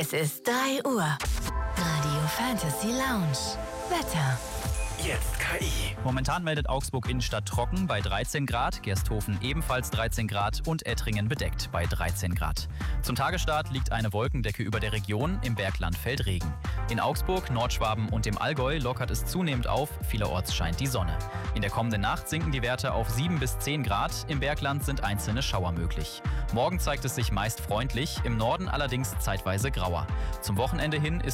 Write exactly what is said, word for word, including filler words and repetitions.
Es ist drei Uhr. Radio Fantasy Lounge. Wetter. Jetzt K I. Momentan meldet Augsburg Innenstadt trocken bei dreizehn Grad, Gersthofen ebenfalls dreizehn Grad und Ettringen bedeckt bei dreizehn Grad. Zum Tagesstart liegt eine Wolkendecke über der Region, im Bergland fällt Regen. In Augsburg, Nordschwaben und dem Allgäu lockert es zunehmend auf, vielerorts scheint die Sonne. In der kommenden Nacht sinken die Werte auf sieben bis zehn Grad, im Bergland sind einzelne Schauer möglich. Morgen zeigt es sich meist freundlich, im Norden allerdings zeitweise grauer. Zum Wochenende hin ist